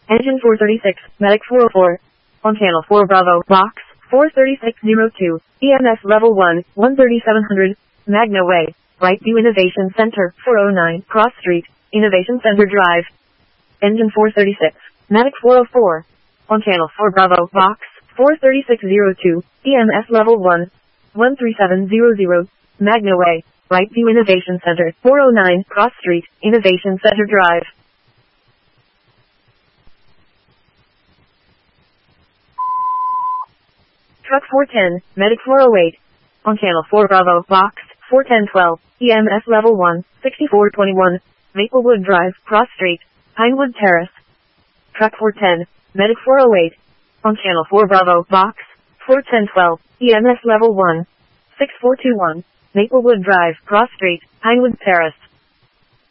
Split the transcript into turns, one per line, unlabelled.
Engine 436, Medic 404. On channel 4 Bravo, box 43602, EMS level 1, 13700, Magna Way, Brightview Innovation Center, 409, Cross Street, Innovation Center Drive. Engine 436, Medic 404. On channel 4 Bravo, box 43602, EMS level 1, 13700, Magna Way, Brightview Innovation Center, 409, Cross Street, Innovation Center Drive. Truck 410, Medic 408. On channel 4 Bravo, box 41012, EMS level 1, 6421, Maplewood Drive, Cross Street, Pinewood Terrace. Truck 410, Medic 408. On channel 4 Bravo, box 41012, EMS level 1, 6421, Maplewood Drive, Cross Street, Pinewood Terrace.